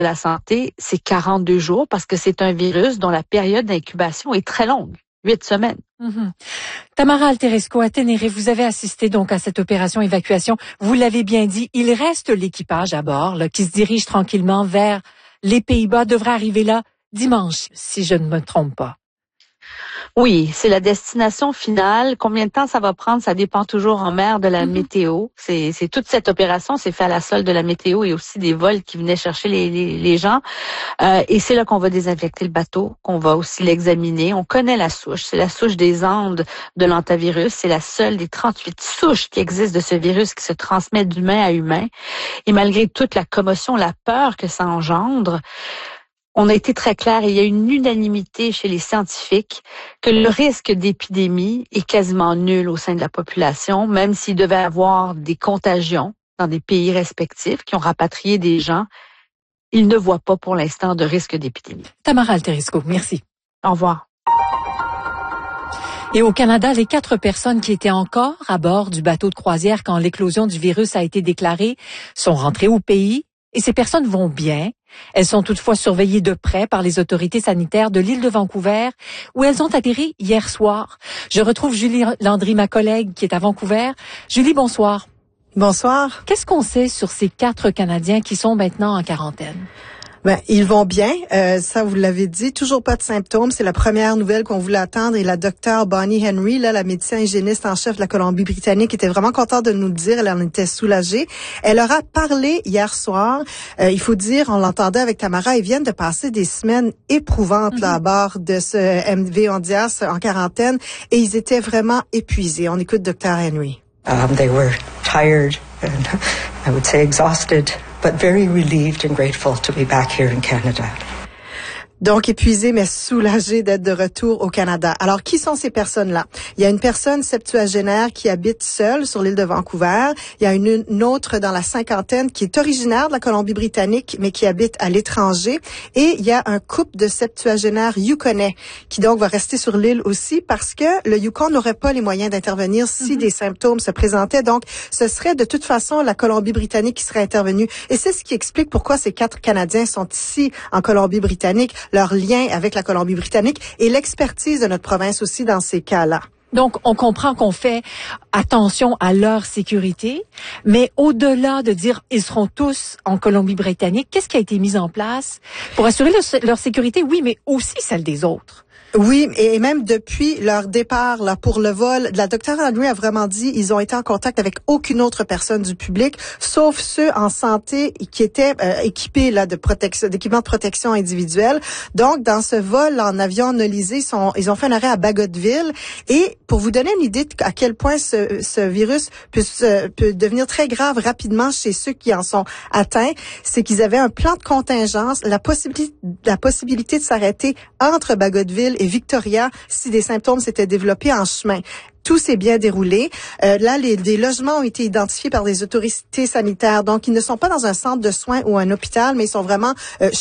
la santé, c'est 42 jours parce que c'est un virus dont la période d'incubation est très longue, 8 semaines. Mm-hmm. Tamara Alteresco, à Tenerife, vous avez assisté donc à cette opération évacuation. Vous l'avez bien dit, il reste l'équipage à bord là, qui se dirige tranquillement vers les Pays-Bas, devrait arriver là dimanche, si je ne me trompe pas. Oui, c'est la destination finale. Combien de temps ça va prendre, ça dépend toujours en mer de la météo. C'est toute cette opération, c'est fait à la solde de la météo et aussi des vols qui venaient chercher les gens. Et c'est là qu'on va désinfecter le bateau, qu'on va aussi l'examiner. On connaît la souche. C'est la souche des Andes de l'hantavirus. C'est la seule des 38 souches qui existent de ce virus qui se transmet d'humain à humain. Et malgré toute la commotion, la peur que ça engendre, on a été très clair, il y a une unanimité chez les scientifiques que le risque d'épidémie est quasiment nul au sein de la population, même s'il devait y avoir des contagions dans des pays respectifs qui ont rapatrié des gens. Ils ne voient pas pour l'instant de risque d'épidémie. Tamara Alteresco, merci. Au revoir. Et au Canada, les 4 personnes qui étaient encore à bord du bateau de croisière quand l'éclosion du virus a été déclarée sont rentrées au pays. Et ces personnes vont bien. Elles sont toutefois surveillées de près par les autorités sanitaires de l'île de Vancouver, où elles ont atterri hier soir. Je retrouve Julie Landry, ma collègue, qui est à Vancouver. Julie, bonsoir. Bonsoir. Qu'est-ce qu'on sait sur ces 4 Canadiens qui sont maintenant en quarantaine? Ils vont bien, ça vous l'avez dit, toujours pas de symptômes, c'est la première nouvelle qu'on voulait attendre et la docteure Bonnie Henry, là, la médecin hygiéniste en chef de la Colombie-Britannique, était vraiment contente de nous le dire, elle en était soulagée. Elle aura parlé hier soir, il faut dire, on l'entendait avec Tamara, ils viennent de passer des semaines éprouvantes là, à bord de ce MV Ondias en quarantaine et ils étaient vraiment épuisés. On écoute docteur Henry. They were tired and I would say exhausted, but very relieved and grateful to be back here in Canada. Donc épuisé mais soulagé d'être de retour au Canada. Alors qui sont ces personnes-là? Il y a une personne septuagénaire qui habite seule sur l'île de Vancouver. Il y a une autre dans la cinquantaine qui est originaire de la Colombie-Britannique mais qui habite à l'étranger. Et il y a un couple de septuagénaires yukonais qui donc va rester sur l'île aussi parce que le Yukon n'aurait pas les moyens d'intervenir si des symptômes se présentaient. Donc ce serait de toute façon la Colombie-Britannique qui serait intervenue. Et c'est ce qui explique pourquoi ces 4 Canadiens sont ici en Colombie-Britannique. Leur lien avec la Colombie-Britannique et l'expertise de notre province aussi dans ces cas-là. Donc, on comprend qu'on fait attention à leur sécurité, mais au-delà de dire ils seront tous en Colombie-Britannique, qu'est-ce qui a été mis en place pour assurer leur sécurité? Oui, mais aussi celle des autres. Oui, et même depuis leur départ là pour le vol, la docteure Henry a vraiment dit ils ont été en contact avec aucune autre personne du public, sauf ceux en santé qui étaient équipés là d'équipements de protection individuelle. Donc dans ce vol en avion nolisé, ils ont fait un arrêt à Bagotville. Et pour vous donner une idée à quel point ce virus peut devenir très grave rapidement chez ceux qui en sont atteints, c'est qu'ils avaient un plan de contingence, la possibilité de s'arrêter entre Bagotville et Victoria si des symptômes s'étaient développés en chemin. Tout s'est bien déroulé. Là, des logements ont été identifiés par des autorités sanitaires. Donc, ils ne sont pas dans un centre de soins ou un hôpital, mais ils sont vraiment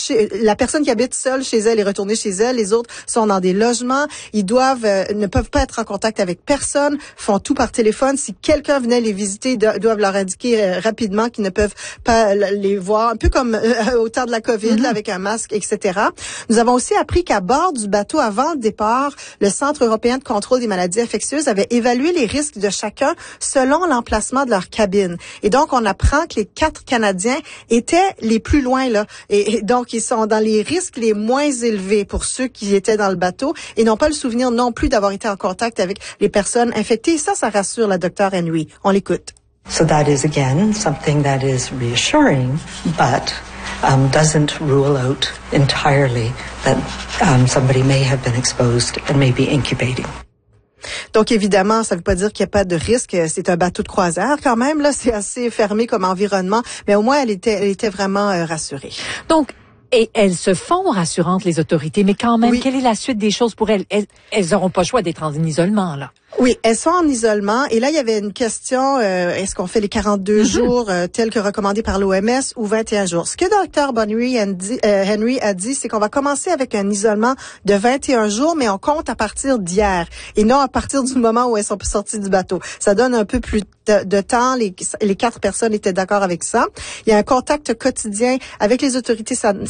la personne qui habite seule chez elle est retournée chez elle. Les autres sont dans des logements. Ils ne peuvent pas être en contact avec personne, font tout par téléphone. Si quelqu'un venait les visiter, ils doivent leur indiquer rapidement qu'ils ne peuvent pas les voir. Un peu comme au temps de la COVID, là, avec un masque, etc. Nous avons aussi appris qu'à bord du bateau, avant le départ, le Centre européen de contrôle des maladies infectieuses avait évaluer les risques de chacun selon l'emplacement de leur cabine. Et donc, on apprend que les 4 Canadiens étaient les plus loin, là. Et donc, ils sont dans les risques les moins élevés pour ceux qui étaient dans le bateau et n'ont pas le souvenir non plus d'avoir été en contact avec les personnes infectées. Et ça rassure la docteure Henry. On l'écoute. So that is again something that is reassuring, but doesn't rule out entirely that somebody may have been exposed and may be incubating. Donc, évidemment, ça ne veut pas dire qu'il n'y a pas de risque. C'est un bateau de croisière quand même. Là, c'est assez fermé comme environnement. Mais au moins, elle était vraiment rassurée. Donc, et elles se font rassurantes, les autorités. Mais quand même, quelle est la suite des choses pour elles? Elles n'auront pas le choix d'être en isolement, là. Oui, elles sont en isolement. Et là, il y avait une question, est-ce qu'on fait les 42 jours tels que recommandés par l'OMS ou 21 jours? Ce que Dr. Bonnie Henry a dit, c'est qu'on va commencer avec un isolement de 21 jours, mais on compte à partir d'hier et non à partir du moment où elles sont sorties du bateau. Ça donne un peu plus de temps. Les 4 personnes étaient d'accord avec ça. Il y a un contact quotidien avec les autorités